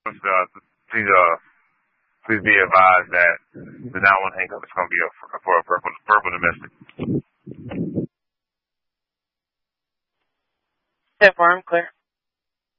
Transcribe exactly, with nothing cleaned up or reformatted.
Uh, please, uh, please be advised that the nine one hang up is going to be a, for a purple, purple domestic. ten four, I'm clear.